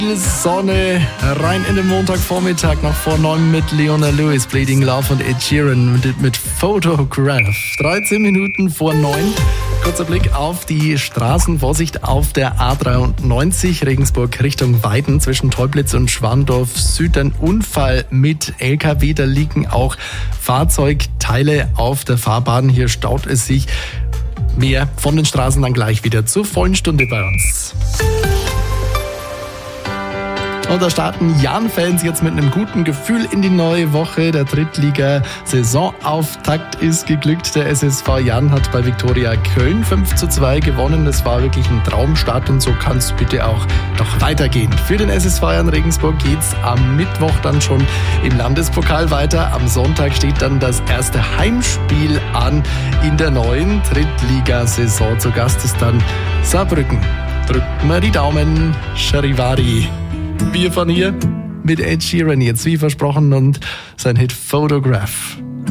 Sonne rein in den Montagvormittag, noch vor 9 mit Leona Lewis, Bleeding Love und Ed Sheeran mit Photograph. 13 Minuten vor 9. Kurzer Blick auf die Straßen. Vorsicht auf der A93 Regensburg Richtung Weiden zwischen Teublitz und Schwandorf Süd. Ein Unfall mit LKW. Da liegen auch Fahrzeugteile auf der Fahrbahn. Hier staut es sich. Mehr von den Straßen dann gleich wieder zur vollen Stunde bei uns. Und da starten Jan-Fans jetzt mit einem guten Gefühl in die neue Woche. Der Drittliga-Saisonauftakt ist geglückt. Der SSV Jan hat bei Viktoria Köln 5:2 gewonnen. Das war wirklich ein Traumstart und so kann es bitte auch noch weitergehen. Für den SSV Jan Regensburg geht's am Mittwoch dann schon im Landespokal weiter. Am Sonntag steht dann das erste Heimspiel an in der neuen Drittliga-Saison. Zu Gast ist dann Saarbrücken. Drückt mal die Daumen, Charivari. Wir von hier mit Ed Sheeran jetzt wie versprochen und sein Hit Photograph.